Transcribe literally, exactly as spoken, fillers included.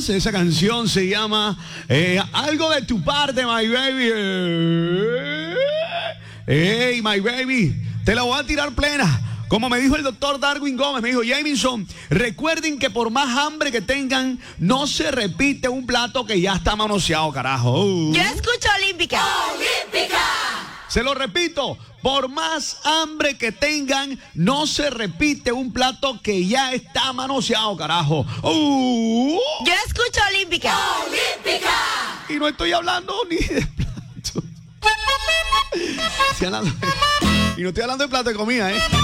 más. Esa canción se llama eh, Algo de tu parte, my baby. Hey, my baby, te la voy a tirar plena. Como me dijo el doctor Darwin Gómez, me dijo, Jameson, recuerden que por más hambre que tengan, no se repite un plato que ya está manoseado, carajo. Uh. Yo escucho Olímpica. ¡Olímpica! Se lo repito, por más hambre que tengan, no se repite un plato que ya está manoseado, carajo. Uh. Yo escucho Olímpica. ¡Olímpica! Y no estoy hablando ni de plato. Estoy hablando de- y no estoy hablando de plato de comida, ¿eh?